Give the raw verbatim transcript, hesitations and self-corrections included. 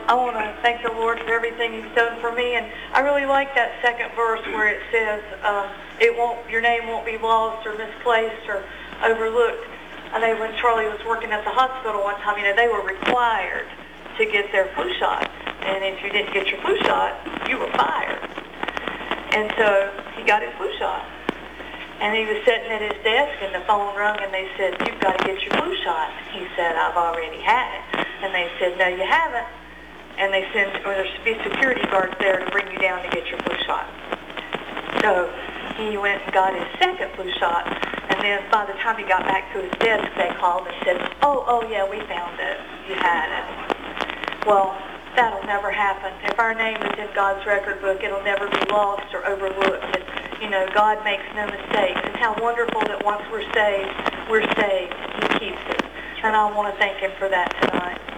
I want to thank the Lord for everything He's done for me, and I really like that second verse where it says, um, "It won't, your name won't be lost or misplaced or overlooked." I know when Charlie was working at the hospital one time, you know, they were required to get their flu shot, and if you didn't get your flu shot, you were fired. And so he got his flu shot, and he was sitting at his desk, and the phone rang, and they said, "You've got to get your flu shot." He said, "I've already had it." And they said, "No, you haven't." And they send, or there should be security guards there to bring you down to get your flu shot. So he went and got his second flu shot, and then by the time he got back to his desk, they called and said, "Oh, oh yeah, we found it. You had it." Well, that'll never happen. If our name is in God's record book, it'll never be lost or overlooked. And, you know, God makes no mistakes. And how wonderful that once we're saved, we're saved, and He keeps us. And I want to thank Him for that tonight.